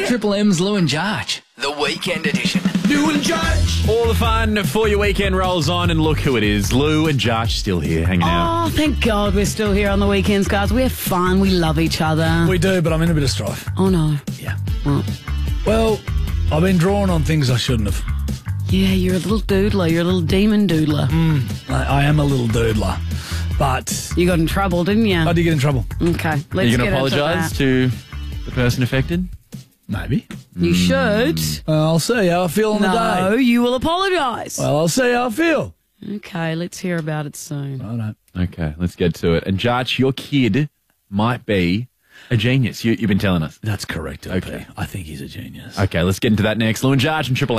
Triple M's Lou and Jarch, the weekend edition. Lou and Jarch. All the fun for your weekend rolls on, and look who it is. Lou and Jarch still here, hanging out. Oh, thank God we're still here on the weekends, guys. We have fun. We love each other. We do, but I'm in a bit of strife. Oh, no. Yeah. Well, Well, I've been drawing on things I shouldn't have. yeah, you're a little doodler. You're a little demon doodler. I am a little doodler, but You got in trouble, didn't you? I did get in trouble. Okay, let's Are you get going to apologise to the person affected? Maybe. You should. I'll see how I feel on the No, day. you will apologise. Well, I'll see how I feel. Okay, let's hear about it soon. I don't. Okay, let's get to it. And Jarch, your kid might be a genius. You've been telling us. That's correct, LP. Okay. I think he's a genius. Okay, let's get into that next. Lou and Jarch and Triple M.